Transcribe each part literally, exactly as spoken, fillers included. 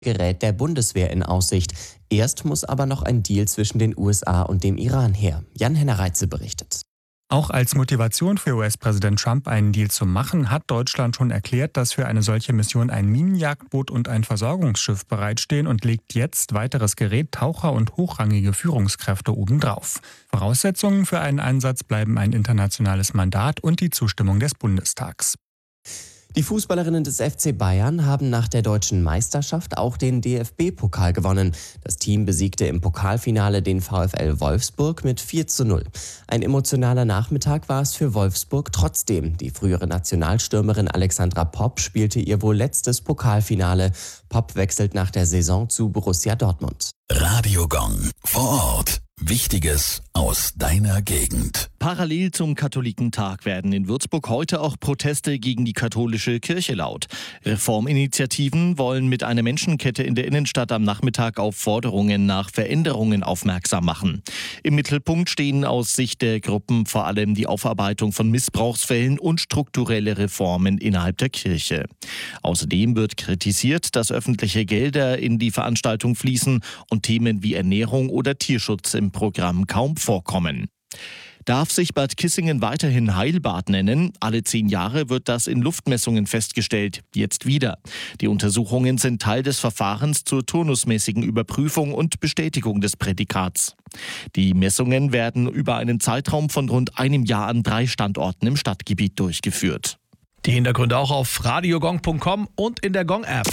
Gerät der Bundeswehr in Aussicht. Erst muss aber noch ein Deal zwischen den U S A und dem Iran her. Jan-Henner Reitze berichtet. Auch als Motivation für U S-Präsident Trump, einen Deal zu machen, hat Deutschland schon erklärt, dass für eine solche Mission ein Minenjagdboot und ein Versorgungsschiff bereitstehen und legt jetzt weiteres Gerät, Taucher und hochrangige Führungskräfte obendrauf. Voraussetzungen für einen Einsatz bleiben ein internationales Mandat und die Zustimmung des Bundestags. Die Fußballerinnen des F C Bayern haben nach der deutschen Meisterschaft auch den D F B-Pokal gewonnen. Das Team besiegte im Pokalfinale den VfL Wolfsburg mit vier zu null. Ein emotionaler Nachmittag war es für Wolfsburg trotzdem. Die frühere Nationalstürmerin Alexandra Popp spielte ihr wohl letztes Pokalfinale. Popp wechselt nach der Saison zu Borussia Dortmund. Radio Gong vor Ort. Wichtiges aus deiner Gegend. Parallel zum Katholikentag werden in Würzburg heute auch Proteste gegen die katholische Kirche laut. Reforminitiativen wollen mit einer Menschenkette in der Innenstadt am Nachmittag auf Forderungen nach Veränderungen aufmerksam machen. Im Mittelpunkt stehen aus Sicht der Gruppen vor allem die Aufarbeitung von Missbrauchsfällen und strukturelle Reformen innerhalb der Kirche. Außerdem wird kritisiert, dass öffentliche Gelder in die Veranstaltung fließen und Themen wie Ernährung oder Tierschutz im Programm kaum vorkommen. Darf sich Bad Kissingen weiterhin Heilbad nennen? Alle zehn Jahre wird das in Luftmessungen festgestellt. Jetzt wieder. Die Untersuchungen sind Teil des Verfahrens zur turnusmäßigen Überprüfung und Bestätigung des Prädikats. Die Messungen werden über einen Zeitraum von rund einem Jahr an drei Standorten im Stadtgebiet durchgeführt. Die Hintergründe auch auf radiogong punkt com und in der Gong-App.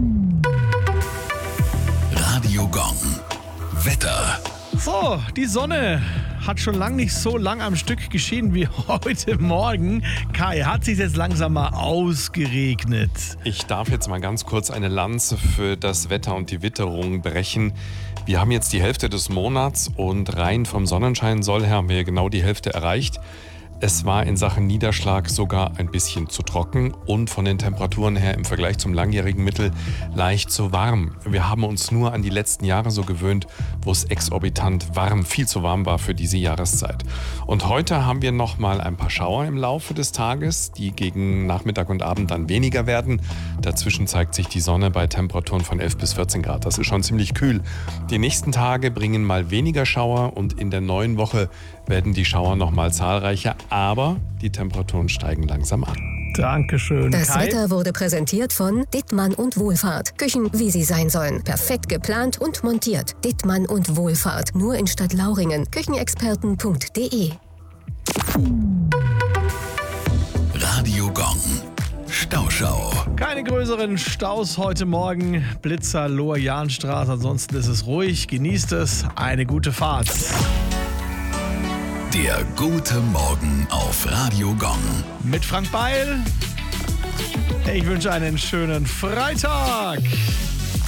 Radio Gong. Wetter. So, die Sonne hat schon lang nicht so lang am Stück geschienen wie heute Morgen. Kai, hat sich jetzt langsam mal ausgeregnet? Ich darf jetzt mal ganz kurz eine Lanze für das Wetter und die Witterung brechen. Wir haben jetzt die Hälfte des Monats und rein vom Sonnenschein soll her haben wir genau die Hälfte erreicht. Es war in Sachen Niederschlag sogar ein bisschen zu trocken und von den Temperaturen her im Vergleich zum langjährigen Mittel leicht zu warm. Wir haben uns nur an die letzten Jahre so gewöhnt, wo es exorbitant warm, viel zu warm war für diese Jahreszeit. Und heute haben wir noch mal ein paar Schauer im Laufe des Tages, die gegen Nachmittag und Abend dann weniger werden. Dazwischen zeigt sich die Sonne bei Temperaturen von elf bis vierzehn Grad. Das ist schon ziemlich kühl. Die nächsten Tage bringen mal weniger Schauer und in der neuen Woche werden die Schauer noch mal zahlreicher, aber die Temperaturen steigen langsam an. Dankeschön, Das Kai. Wetter wurde präsentiert von Dittmann und Wohlfahrt. Küchen, wie sie sein sollen. Perfekt geplant und montiert. Dittmann und Wohlfahrt. Nur in Stadtlauringen. Küchenexperten punkt de. Radio Gong. Stauschau. Keine größeren Staus heute Morgen. Blitzer, Lohr, Jahnstraße. Ansonsten ist es ruhig. Genießt es. Eine gute Fahrt. Der gute Morgen auf Radio Gong. Mit Frank Beil. Ich wünsche einen schönen Freitag.